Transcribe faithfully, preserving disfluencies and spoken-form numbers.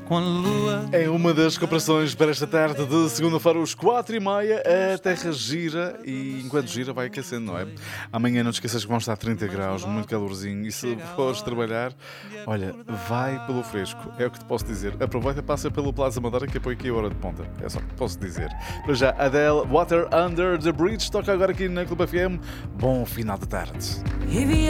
com a lua. É uma das comparações para esta tarde de segunda-feira, às quatro e meia. A Terra gira e enquanto gira vai aquecendo, não é? Amanhã não te esqueças que vão estar trinta graus, muito calorzinho. E se fores trabalhar, olha, vai pelo fresco. É o que te posso dizer. Aproveita, passa pelo Plaza Madeira que apoia aqui a hora de ponta. É só o que posso dizer. Para já, Adele, Water Under the Bridge, toca agora aqui na Clube F M. Bom final de tarde.